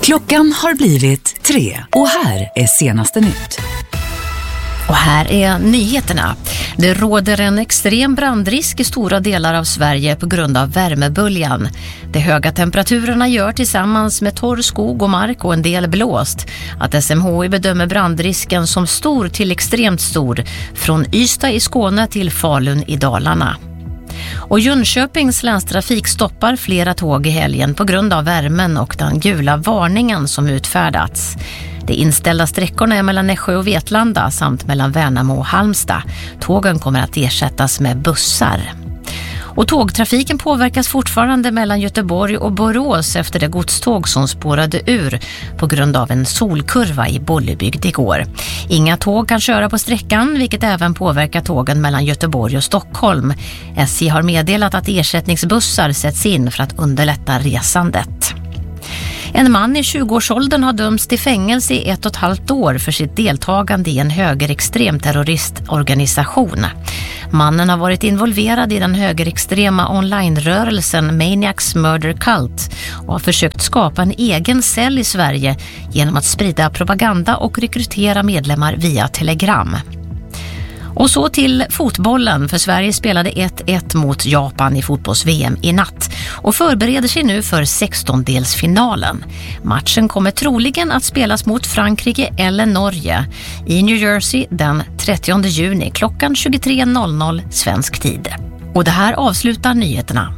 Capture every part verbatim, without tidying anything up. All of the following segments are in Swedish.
Klockan har blivit tre och här är senaste nytt. Och här är nyheterna. Det råder en extrem brandrisk i stora delar av Sverige på grund av värmeböljan. De höga temperaturerna gör tillsammans med torr skog och mark och en del blåst att S M H I bedömer brandrisken som stor till extremt stor från Ystad i Skåne till Falun i Dalarna. Och Jönköpings länstrafik stoppar flera tåg i helgen på grund av värmen och den gula varningen som utfärdats. De inställda sträckorna är mellan Nässjö och Vetlanda samt mellan Värnamo och Halmstad. Tågen kommer att ersättas med bussar. Och tågtrafiken påverkas fortfarande mellan Göteborg och Borås efter det godståg som spårade ur på grund av en solkurva i Bollebygd igår. Inga tåg kan köra på sträckan, vilket även påverkar tågen mellan Göteborg och Stockholm. S J har meddelat att ersättningsbussar sätts in för att underlätta resandet. En man i tjugoårsåldern har dömts till fängelse i ett och ett halvt år för sitt deltagande i en högerextrem terroristorganisation. Mannen har varit involverad i den högerextrema online-rörelsen Maniacs Murder Cult och har försökt skapa en egen cell i Sverige genom att sprida propaganda och rekrytera medlemmar via Telegram. Och så till fotbollen, för Sverige spelade ett ett mot Japan i fotbolls-V M i natt och förbereder sig nu för sextondelsfinalen. Matchen kommer troligen att spelas mot Frankrike eller Norge i New Jersey den trettionde juni klockan tjugotre noll noll svensk tid. Och det här avslutar nyheterna.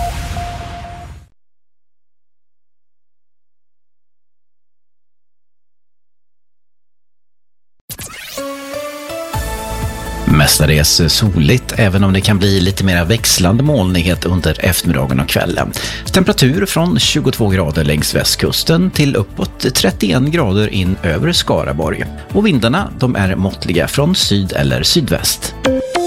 Mestadels soligt, även om det kan bli lite mer växlande molnighet under eftermiddagen och kvällen. Temperatur från tjugotvå grader längs västkusten till uppåt trettioen grader in över Skaraborg. Och vindarna, de är måttliga från syd eller sydväst.